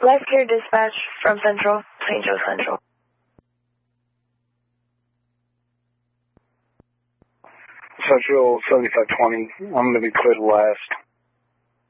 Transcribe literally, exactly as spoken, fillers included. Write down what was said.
Life Care Dispatch from Central, Saint Joe Central. Central seventy-five twenty, I'm going to be cleared last.